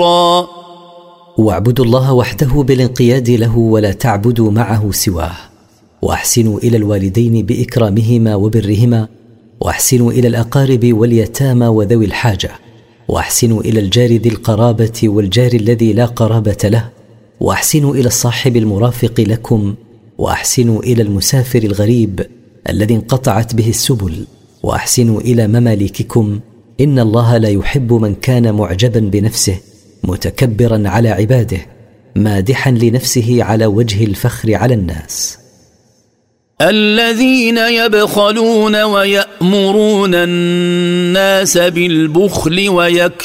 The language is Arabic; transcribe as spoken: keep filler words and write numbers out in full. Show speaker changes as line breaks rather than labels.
واعبدوا الله وحده بالانقياد له ولا تعبدوا معه سواه، واحسنوا إلى الوالدين بإكرامهما وبرهما، واحسنوا إلى الأقارب واليتامى وذوي الحاجة، واحسنوا إلى الجار ذي القرابة والجار الذي لا قرابة له، واحسنوا إلى الصاحب المرافق لكم، واحسنوا إلى المسافر الغريب الذي انقطعت به السبل، واحسنوا إلى مماليككم، إن الله لا يحب من كان معجبا بنفسه متكبرا على عباده مادحا لنفسه على وجه الفخر على الناس.
الذين يبخلون ويأمرون الناس بالبخل ويكتمون